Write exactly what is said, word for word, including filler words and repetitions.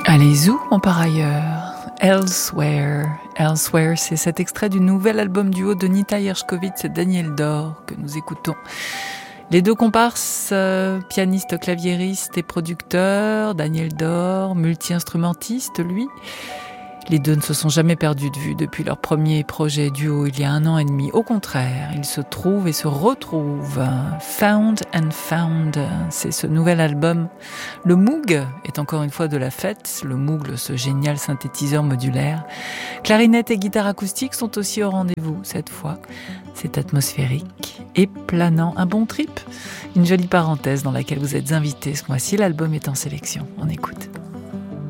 Allez, zou, on part ailleurs. Elsewhere. Elsewhere, c'est cet extrait du nouvel album duo de Nita Yershkovitz et Daniel Dor que nous écoutons. Les deux comparses, euh, pianiste, claviériste et producteur, Daniel Dor, multi-instrumentiste, lui. Les deux ne se sont jamais perdus de vue depuis leur premier projet duo il y a un an et demi. Au contraire, ils se trouvent et se retrouvent. Found and Found, c'est ce nouvel album. Le Moog est encore une fois de la fête. Le Moog, ce génial synthétiseur modulaire. Clarinette et guitare acoustique sont aussi au rendez-vous cette fois. C'est atmosphérique et planant. Un bon trip. Une jolie parenthèse dans laquelle vous êtes invités ce mois-ci. L'album est en sélection. On écoute.